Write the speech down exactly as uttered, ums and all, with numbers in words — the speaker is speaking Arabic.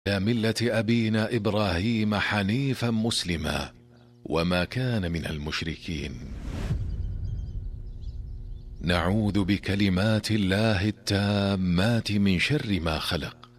على ملة أبينا إبراهيم حنيفا مسلما وما كان من المشركين. نعوذ بكلمات الله التامات من شر ما خلق،